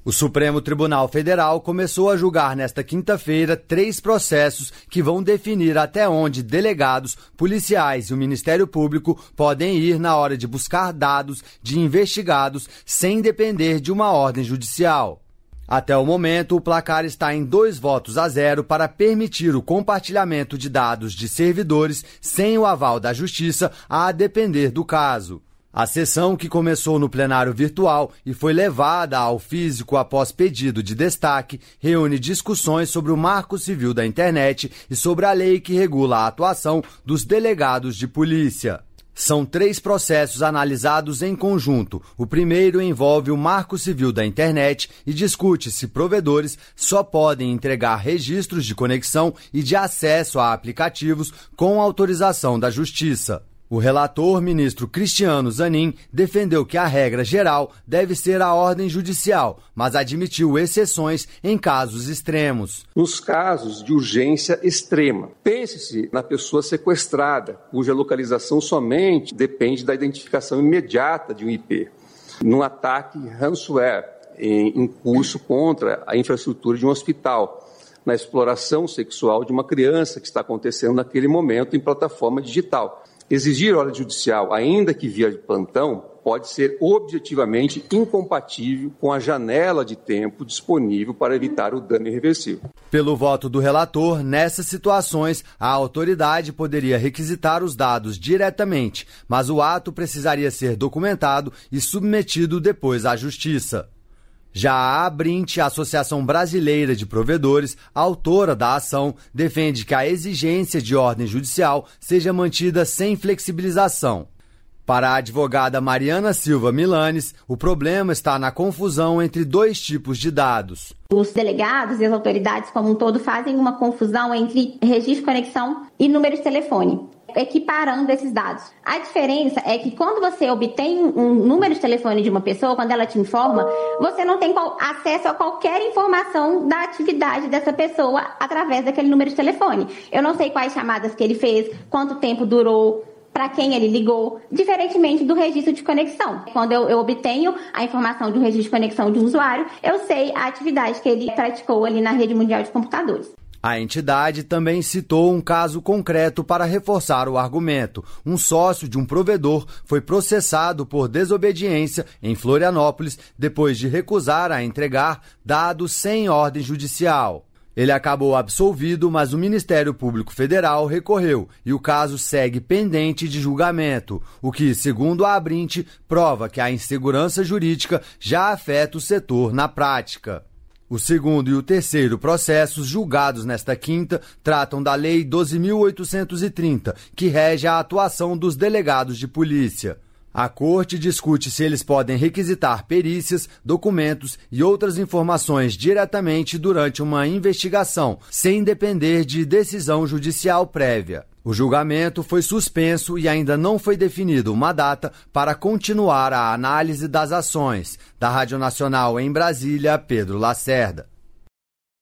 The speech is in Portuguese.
O Supremo Tribunal Federal começou a julgar nesta quinta-feira 3 processos que vão definir até onde delegados, policiais e o Ministério Público podem ir na hora de buscar dados de investigados sem depender de uma ordem judicial. Até o momento, o placar está em 2-0 para permitir o compartilhamento de dados de servidores sem o aval da Justiça, a depender do caso. A sessão, que começou no plenário virtual e foi levada ao físico após pedido de destaque, reúne discussões sobre o Marco Civil da Internet e sobre a lei que regula a atuação dos delegados de polícia. São 3 processos analisados em conjunto. O primeiro envolve o Marco Civil da Internet e discute se provedores só podem entregar registros de conexão e de acesso a aplicativos com autorização da Justiça. O relator, ministro Cristiano Zanin, defendeu que a regra geral deve ser a ordem judicial, mas admitiu exceções em casos extremos. Nos casos de urgência extrema, pense-se na pessoa sequestrada, cuja localização somente depende da identificação imediata de um IP. Num ataque ransomware em curso contra a infraestrutura de um hospital, na exploração sexual de uma criança que está acontecendo naquele momento em plataforma digital. Exigir ordem judicial, ainda que via plantão, pode ser objetivamente incompatível com a janela de tempo disponível para evitar o dano irreversível. Pelo voto do relator, nessas situações, a autoridade poderia requisitar os dados diretamente, mas o ato precisaria ser documentado e submetido depois à Justiça. Já a Abrint, a Associação Brasileira de Provedores, autora da ação, defende que a exigência de ordem judicial seja mantida sem flexibilização. Para a advogada Mariana Silva Milanes, o problema está na confusão entre 2 tipos de dados. Os delegados e as autoridades como um todo fazem uma confusão entre registro de conexão e número de telefone, equiparando esses dados. A diferença é que quando você obtém um número de telefone de uma pessoa, quando ela te informa, você não tem acesso a qualquer informação da atividade dessa pessoa através daquele número de telefone. Eu não sei quais chamadas que ele fez, quanto tempo durou, para quem ele ligou, diferentemente do registro de conexão. Quando eu obtenho a informação de um registro de conexão de um usuário, eu sei a atividade que ele praticou ali na rede mundial de computadores. A entidade também citou um caso concreto para reforçar o argumento. Um sócio de um provedor foi processado por desobediência em Florianópolis depois de recusar a entregar dados sem ordem judicial. Ele acabou absolvido, mas o Ministério Público Federal recorreu e o caso segue pendente de julgamento, o que, segundo a Abrint, prova que a insegurança jurídica já afeta o setor na prática. O segundo e o terceiro processos julgados nesta quinta tratam da Lei 12.830, que rege a atuação dos delegados de polícia. A Corte discute se eles podem requisitar perícias, documentos e outras informações diretamente durante uma investigação, sem depender de decisão judicial prévia. O julgamento foi suspenso e ainda não foi definida uma data para continuar a análise das ações. Da Rádio Nacional em Brasília, Pedro Lacerda.